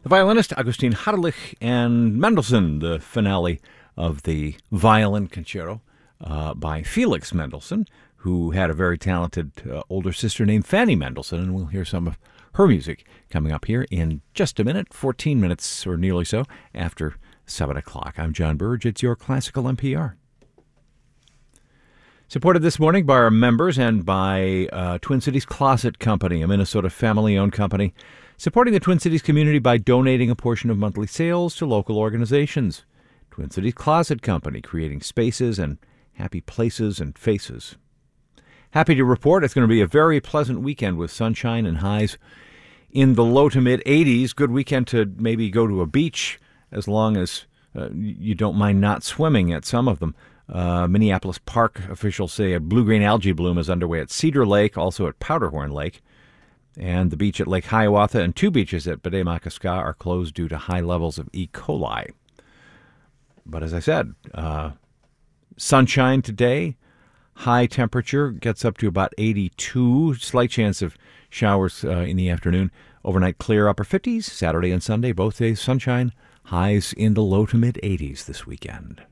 violinist Augustin Hartlich and Mendelssohn, the finale of the Violin Concerto by Felix Mendelssohn, who had a very talented older sister named Fanny Mendelssohn, and we'll hear some of her music coming up here in just a minute, 14 minutes or nearly so after 7 o'clock. I'm John Burge. It's your Classical NPR. Supported this morning by our members and by Twin Cities Closet Company, a Minnesota family-owned company, supporting the Twin Cities community by donating a portion of monthly sales to local organizations. Twin Cities Closet Company, creating spaces and happy places and faces. Happy to report it's going to be a very pleasant weekend with sunshine and highs in the low to mid-80s. Good weekend to maybe go to a beach as long as you don't mind not swimming at some of them. Minneapolis Park officials say a blue-green algae bloom is underway at Cedar Lake, also at Powderhorn Lake. And the beach at Lake Hiawatha and two beaches at Bde-Maka-Ska are closed due to high levels of E. coli. But as I said, sunshine today, high temperature gets up to about 82, slight chance of showers in the afternoon. Overnight clear upper 50s, Saturday and Sunday, both days sunshine, highs in the low to mid 80s this weekend.